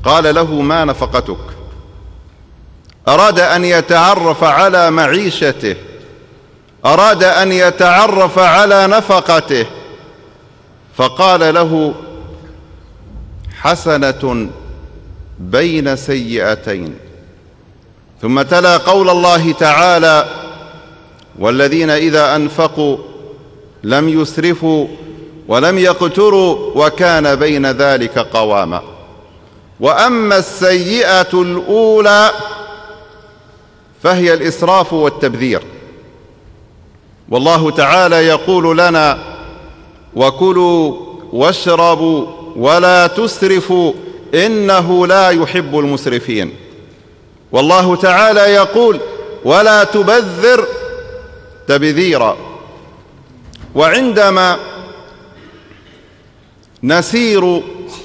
قال له: ما نفقتك؟ أراد أن يتعرف على معيشته، أراد أن يتعرف على نفقته، فقال له: حسنة بين سيئتين. ثم تلا قول الله تعالى: والذين إذا أنفقوا لم يسرفوا ولم يقتروا وكان بين ذلك قواما. وأما السيئة الأولى فهي الإسراف والتبذير. والله تعالى يقول لنا: وكلوا واشربوا ولا تسرفوا إنه لا يحب المسرفين. والله تعالى يقول: ولا تبذر تبذيرا. وعندما نسير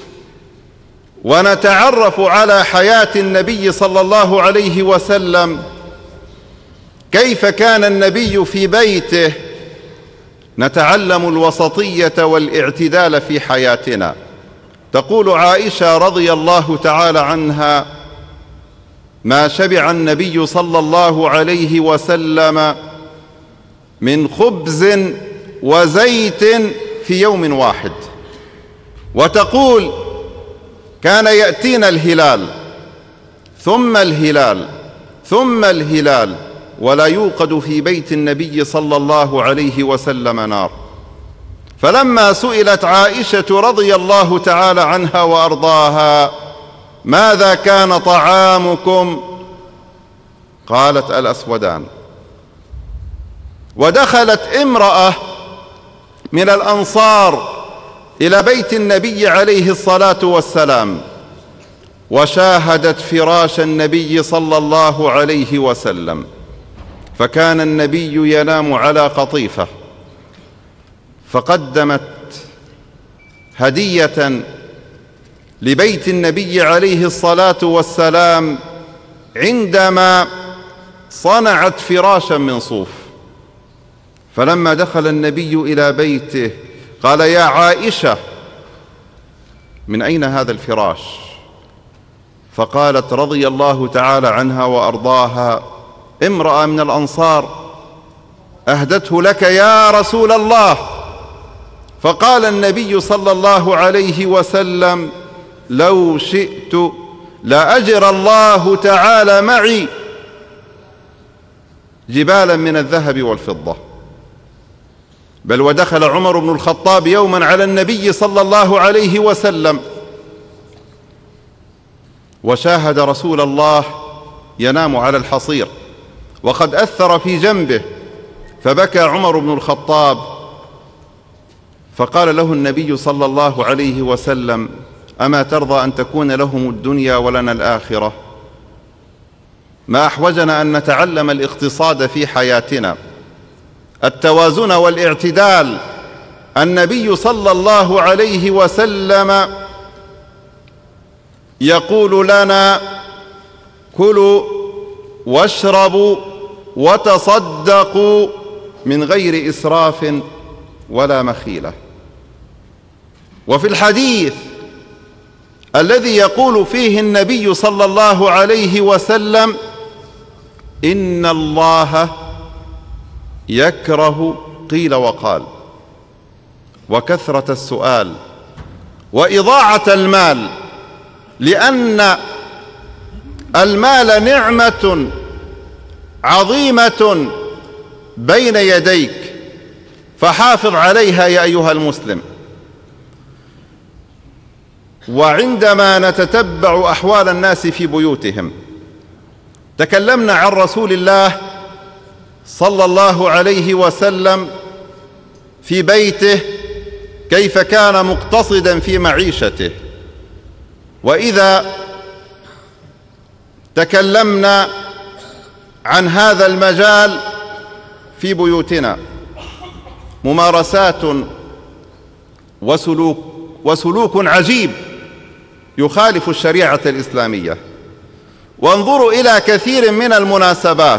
ونتعرف على حياة النبي صلى الله عليه وسلم، كيف كان النبي في بيته، نتعلم الوسطية والاعتدال في حياتنا. تقول عائشة رضي الله تعالى عنها: ما شبع النبي صلى الله عليه وسلم من خبز وزيت في يوم واحد. وتقول: كان يأتينا الهلال ثم الهلال ثم الهلال ولا يوقد في بيت النبي صلى الله عليه وسلم نار. فلما سئلت عائشة رضي الله تعالى عنها وأرضاها: ماذا كان طعامكم؟ قالت: الأسودان. ودخلت امرأة من الأنصار إلى بيت النبي عليه الصلاة والسلام، وشاهدت فراش النبي صلى الله عليه وسلم، فكان النبي ينام على قطيفة، فقدمت هدية لبيت النبي عليه الصلاة والسلام عندما صنعت فراشا من صوف. فلما دخل النبي إلى بيته قال: يا عائشة، من أين هذا الفراش؟ فقالت رضي الله تعالى عنها وأرضاها: امرأة من الأنصار أهدته لك يا رسول الله. فقال النبي صلى الله عليه وسلم: لو شئت لأجرى الله تعالى معي جبالا من الذهب والفضة. بل ودخل عمر بن الخطاب يوما على النبي صلى الله عليه وسلم وشاهد رسول الله ينام على الحصير وقد أثر في جنبه، فبكى عمر بن الخطاب، فقال له النبي صلى الله عليه وسلم: أما ترضى أن تكون لهم الدنيا ولنا الآخرة؟ ما أحوجنا أن نتعلم الاقتصاد في حياتنا، التوازن والاعتدال. النبي صلى الله عليه وسلم يقول لنا: كلوا واشربوا وتصدقوا من غير إسراف ولا مخيلة. وفي الحديث الذي يقول فيه النبي صلى الله عليه وسلم: إن الله يكره قيل وقال وكثرة السؤال وإضاعة المال، لأن المال نعمة عظيمة بين يديك، فحافظ عليها يا أيها المسلم. وعندما نتتبع أحوال الناس في بيوتهم، تكلمنا عن رسول الله صلى الله عليه وسلم في بيته كيف كان مقتصدا في معيشته. وإذا تكلمنا عن هذا المجال في بيوتنا، ممارسات وسلوك عجيب يخالف الشريعة الإسلامية. وانظروا إلى كثير من المناسبات،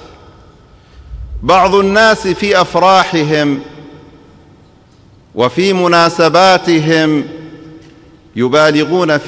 بعض الناس في أفراحهم وفي مناسباتهم يبالغون